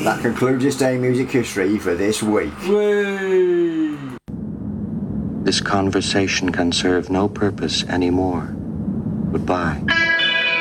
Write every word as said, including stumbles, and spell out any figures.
That concludes this day in music history for this week. Whee! This conversation can serve no purpose anymore. Goodbye.